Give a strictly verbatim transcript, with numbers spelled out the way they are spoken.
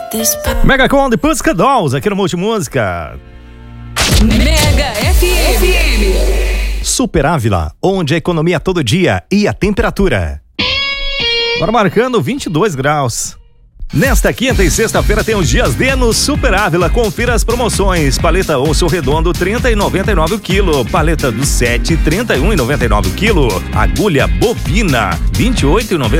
Mega Com de Pussycat Dolls aqui no Multimúsica. Mega F M. Super Ávila, onde a economia é todo dia e a temperatura. Agora marcando vinte e dois graus. Nesta quinta e sexta-feira tem os dias D no Super Ávila. Confira as promoções. Paleta osso redondo trinta e noventa e nove o quilo. Paleta do sete trinta e um e noventa e nove o quilo. Agulha bovina vinte e oito e noventa